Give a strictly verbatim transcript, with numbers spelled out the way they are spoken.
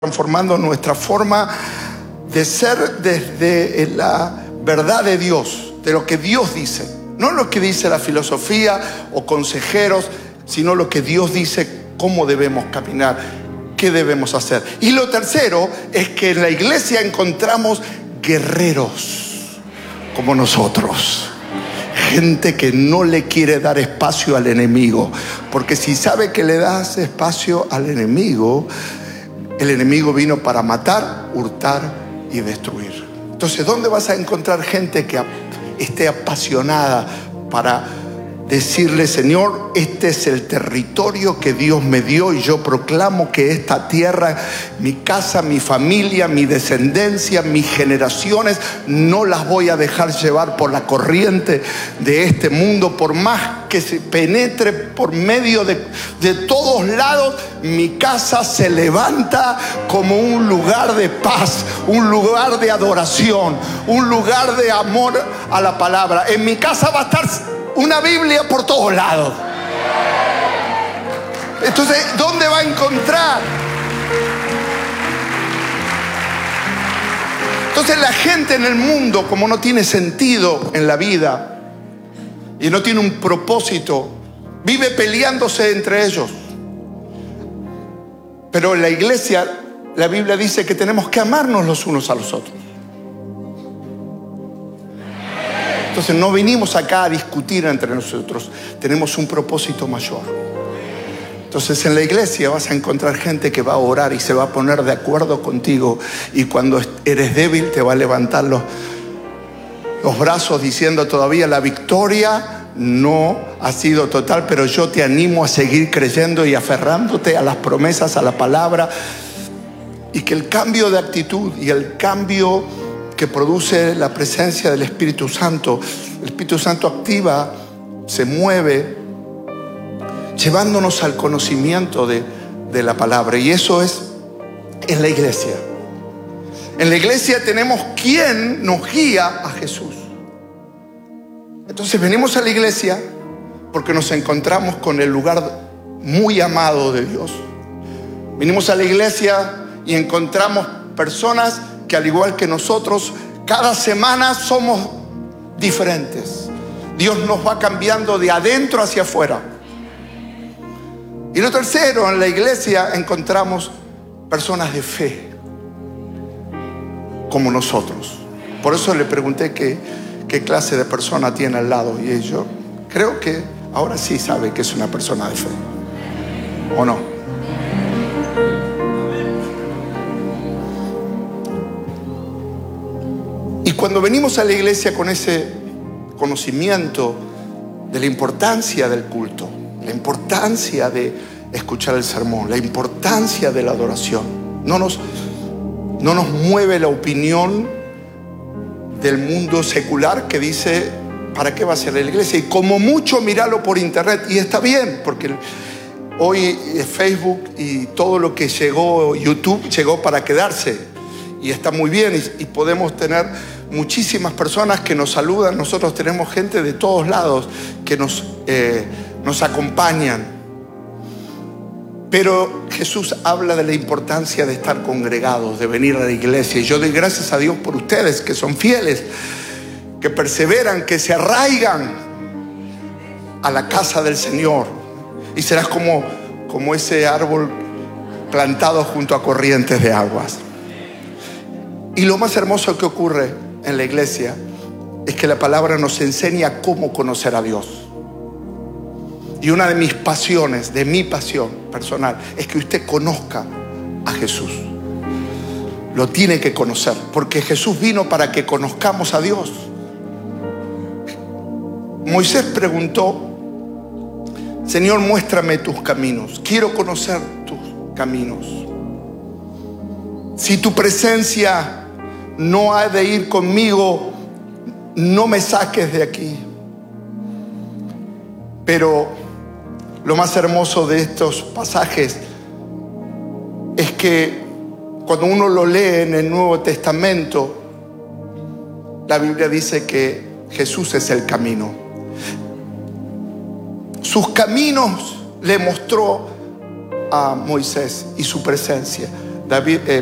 transformando nuestra forma de ser desde la verdad de Dios, de lo que Dios dice, no lo que dice la filosofía o consejeros, sino lo que Dios dice, cómo debemos caminar, qué debemos hacer. Y lo tercero es que en la iglesia encontramos guerreros como nosotros, gente que no le quiere dar espacio al enemigo, porque si sabe que le das espacio al enemigo, el enemigo vino para matar, hurtar y destruir. Entonces, ¿dónde vas a encontrar gente que esté apasionada para decirle: Señor, este es el territorio que Dios me dio y yo proclamo que esta tierra, mi casa, mi familia, mi descendencia, mis generaciones, no las voy a dejar llevar por la corriente de este mundo, por más que se penetre por medio de, de todos lados? Mi casa se levanta como un lugar de paz, un lugar de adoración, un lugar de amor a la palabra. En mi casa va a estar una Biblia por todos lados. Entonces, ¿dónde va a encontrar? Entonces, la gente en el mundo, como no tiene sentido en la vida y no tiene un propósito, vive peleándose entre ellos. Pero en la iglesia, la Biblia dice que tenemos que amarnos los unos a los otros. Entonces no vinimos acá a discutir entre nosotros, tenemos un propósito mayor. Entonces en la iglesia vas a encontrar gente que va a orar y se va a poner de acuerdo contigo, y cuando eres débil te va a levantar los, los brazos diciendo: todavía la victoria no ha sido total, pero yo te animo a seguir creyendo y aferrándote a las promesas, a la palabra, y que el cambio de actitud y el cambio que produce la presencia del Espíritu Santo, el Espíritu Santo activa, se mueve, llevándonos al conocimiento de, de la palabra. Y eso es en la iglesia. En la iglesia tenemos quien nos guía a Jesús. Entonces venimos a la iglesia porque nos encontramos con el lugar muy amado de Dios. Venimos a la iglesia y encontramos personas que, al igual que nosotros, cada semana somos diferentes. Dios nos va cambiando de adentro hacia afuera. Y lo tercero, en la iglesia encontramos personas de fe como nosotros. Por eso le pregunté qué, qué clase de persona tiene al lado, y yo creo que ahora sí sabe que es una persona de fe, ¿o no? Y cuando venimos a la iglesia con ese conocimiento de la importancia del culto, la importancia de escuchar el sermón, la importancia de la adoración, no nos, no nos mueve la opinión del mundo secular que dice: ¿para qué vas a ir a la iglesia? Y como mucho míralo por internet, y está bien, porque hoy Facebook y todo lo que llegó, YouTube, llegó para quedarse. Y está muy bien, y, y podemos tener muchísimas personas que nos saludan. Nosotros tenemos gente de todos lados que nos, eh, nos acompañan. Pero Jesús habla de la importancia de estar congregados, de venir a la iglesia. Y yo doy gracias a Dios por ustedes que son fieles, que perseveran, que se arraigan a la casa del Señor. Y serás como, como ese árbol plantado junto a corrientes de aguas. Y lo más hermoso que ocurre en la iglesia es que la palabra nos enseña cómo conocer a Dios. Y una de mis pasiones, de mi pasión personal, es que usted conozca a Jesús. Lo tiene que conocer, porque Jesús vino para que conozcamos a Dios. Moisés preguntó: Señor, muéstrame tus caminos. Quiero conocer tus caminos. Si tu presencia no ha de ir conmigo, no me saques de aquí. Pero lo más hermoso de estos pasajes es que cuando uno lo lee en el Nuevo Testamento, la Biblia dice que Jesús es el camino. Sus caminos le mostró a Moisés y su presencia. David, eh,